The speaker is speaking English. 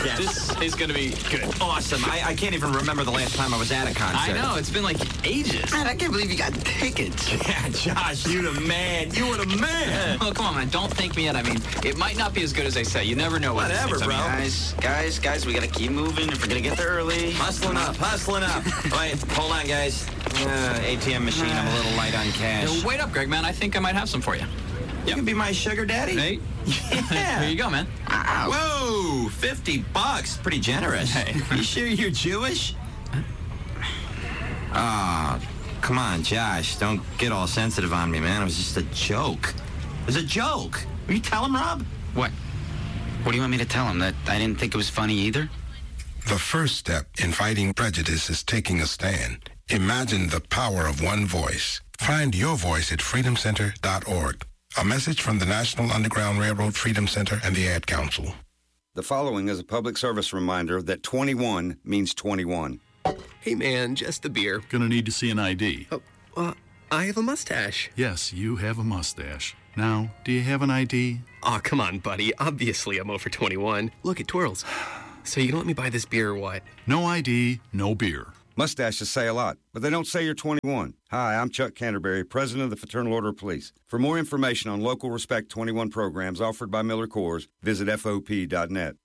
Yes. This is going to be good. Awesome. I can't even remember the last time I was at a concert. I know. It's been like ages. Man, I can't believe you got tickets. Yeah, Josh, you the man. You were the man. Well, come on, man. Don't think me yet. I mean, it might not be as good as they say. You never know. Whatever, bro. Guys, we got to keep moving if we're going to get there early. Hustling up. Wait, hold on, guys. ATM machine, I'm a little light on cash. Wait up, Greg, man. I think I might have some for you. You can be my sugar daddy? Hey. Yeah. Here you go, man. Whoa, $50. Pretty generous. Hey. You sure you're Jewish? Come on, Josh. Don't get all sensitive on me, man. It was just a joke. It was a joke. Will you tell him, Rob? What? What do you want me to tell him? That I didn't think it was funny either? The first step in fighting prejudice is taking a stand. Imagine the power of one voice. Find your voice at freedomcenter.org. A message from the National Underground Railroad Freedom Center and the Ad Council. The following is a public service reminder that 21 means 21. Hey, man, just a beer. Gonna need to see an ID. I have a mustache. Yes, you have a mustache. Now, do you have an ID? Aw, come on, buddy. Obviously, I'm over 21. Look, it twirls. So you gonna let me buy this beer or what? No ID, no beer. Mustaches say a lot, but they don't say you're 21. Hi, I'm Chuck Canterbury, President of the Fraternal Order of Police. For more information on local Respect 21 programs offered by Miller Coors, visit FOP.net.